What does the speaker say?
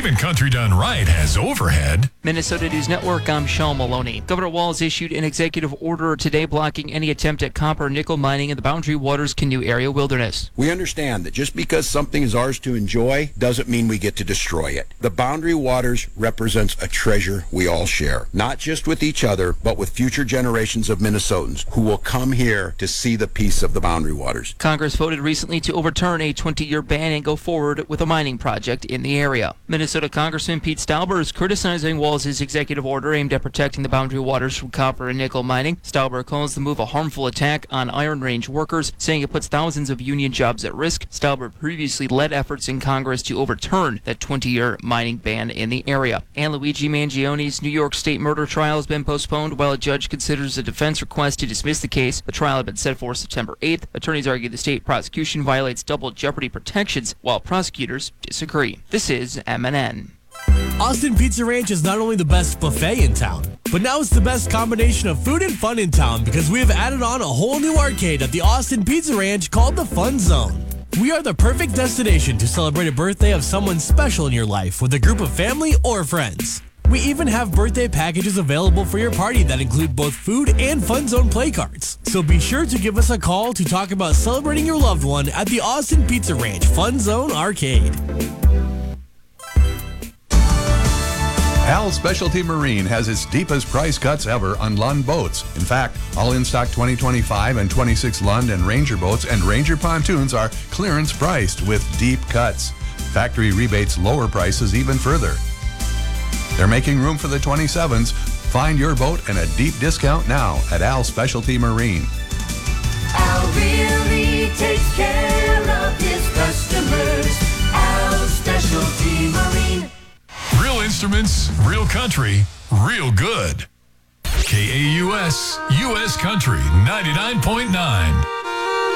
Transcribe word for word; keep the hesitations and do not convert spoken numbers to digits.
Even Country Done Right has overhead. Minnesota News Network, I'm Sean Maloney. Governor Walz issued an executive order today blocking any attempt at copper and nickel mining in the Boundary Waters Canoe Area wilderness. We understand that just because something is ours to enjoy doesn't mean we get to destroy it. The Boundary Waters represents a treasure we all share, not just with each other, but with future generations of Minnesotans who will come here to see the peace of the Boundary Waters. Congress voted recently to overturn a twenty-year ban and go forward with a mining project in the area. Minnesota Congressman Pete Stauber is criticizing Walz's executive order aimed at protecting the Boundary Waters from copper and nickel mining. Stauber calls the move a harmful attack on Iron Range workers, saying it puts thousands of union jobs at risk. Stauber previously led efforts in Congress to overturn that twenty-year mining ban in the area. And Luigi Mangione's New York State murder trial has been postponed while a judge considers a defense request to dismiss the case. The trial had been set for September eighth. Attorneys argue the state prosecution violates double jeopardy protections, while prosecutors disagree. This is M N N. Austin Pizza Ranch is not only the best buffet in town, but now it's the best combination of food and fun in town because we have added on a whole new arcade at the Austin Pizza Ranch called the Fun Zone. We are the perfect destination to celebrate a birthday of someone special in your life with a group of family or friends. We even have birthday packages available for your party that include both food and Fun Zone play cards. So be sure to give us a call to talk about celebrating your loved one at the Austin Pizza Ranch Fun Zone Arcade. Al Specialty Marine has its deepest price cuts ever on Lund boats. In fact, all in-stock twenty twenty-five and twenty-six Lund and Ranger boats and Ranger pontoons are clearance priced with deep cuts. Factory rebates lower prices even further. They're making room for the twenty-sevens. Find your boat and a deep discount now at Al Specialty Marine. Al really takes care of his customers. Al Specialty Marine. Real instruments, real country, real good. K A U S, U S Country ninety-nine point nine.